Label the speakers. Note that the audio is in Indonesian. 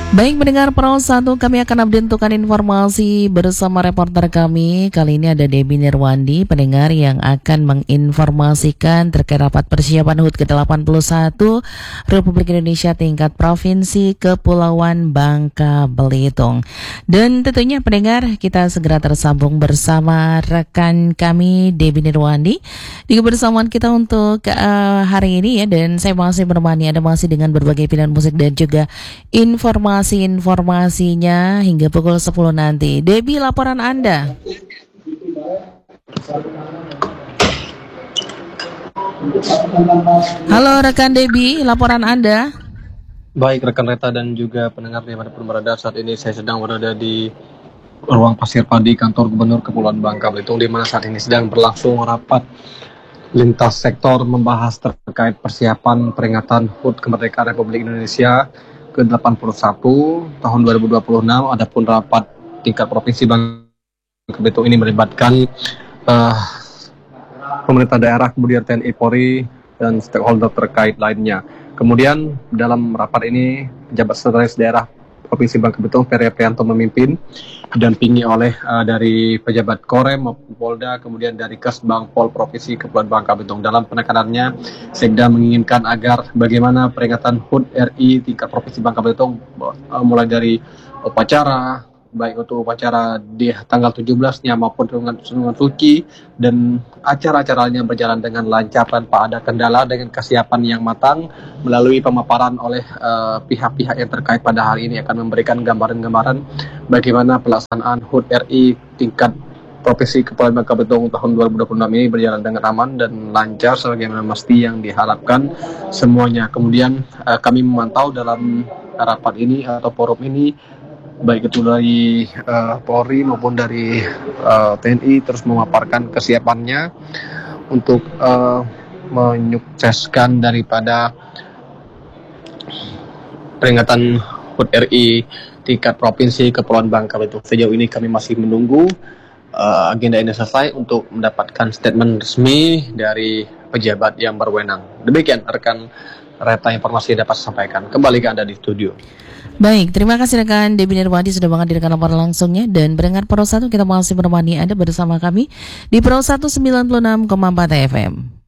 Speaker 1: Baik, mendengar Pro 1, kami akan update informasi bersama reporter kami. Kali ini ada Debbie Nirwandi, pendengar yang akan menginformasikan terkait rapat persiapan HUT ke-81 Republik Indonesia tingkat Provinsi Kepulauan Bangka Belitung. Dan tentunya pendengar, kita segera tersambung bersama rekan kami Debbie Nirwandi di kebersamaan kita untuk hari ini ya. Dan saya masih menemani Anda masih dengan berbagai pilihan musik dan juga informasinya hingga pukul 10 nanti. Debbie, laporan Anda. Halo rekan Debbie, laporan Anda.
Speaker 2: Baik rekan Reta dan juga pendengar dimanapun berada, saat ini saya sedang berada di ruang Pasir Padi kantor Gubernur Kepulauan Bangka Belitung, di mana saat ini sedang berlangsung rapat lintas sektor membahas terkait persiapan peringatan HUT Kemerdekaan Republik Indonesia ke-81 tahun 2026. Adapun rapat tingkat provinsi Bangka Belitung ini melibatkan pemerintah daerah, kemudian TNI Polri dan stakeholder terkait lainnya. Kemudian dalam rapat ini pejabat sekretaris daerah Provinsi Bangka Belitung Ferry Aprianto memimpin, didampingi oleh dari pejabat Korem maupun Polda, kemudian dari Kesbang Pol Provinsi Kepulauan Bangka Belitung. Dalam penekanannya, Sekda menginginkan agar bagaimana peringatan HUT RI tingkat Provinsi Bangka Belitung mulai dari upacara, baik untuk upacara di tanggal 17-nya maupun dengan suci, dan acara-acaranya berjalan dengan lancar tanpa ada kendala, dengan kesiapan yang matang melalui pemaparan oleh pihak-pihak yang terkait pada hari ini akan memberikan gambaran-gambaran bagaimana pelaksanaan HUT RI tingkat Provinsi Kepulauan Bangka Belitung tahun 2026 ini berjalan dengan aman dan lancar sebagaimana mesti yang diharapkan semuanya. Kemudian kami memantau dalam rapat ini atau forum ini, baik itu dari Polri maupun dari TNI, terus memaparkan kesiapannya untuk menyukseskan daripada peringatan HUT RI tingkat Provinsi Kepulauan Bangka Belitung. Sejauh ini kami masih menunggu agenda ini selesai untuk mendapatkan statement resmi dari pejabat yang berwenang. Demikian rekan Reta informasi yang dapat saya sampaikan. Kembali ke Anda di studio.
Speaker 1: Baik, terima kasih rekan Debbie Nirwandi sudah menghadirkan laporan langsungnya. Dan pendengar Pro 1, kita masih menemani Anda bersama kami di Pro 1 96,4 FM.